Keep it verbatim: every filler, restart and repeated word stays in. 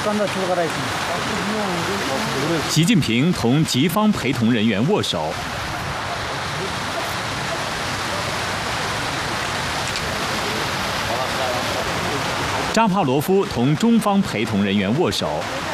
习近平同吉方陪同人员握手。扎帕罗夫同中方陪同人员握手。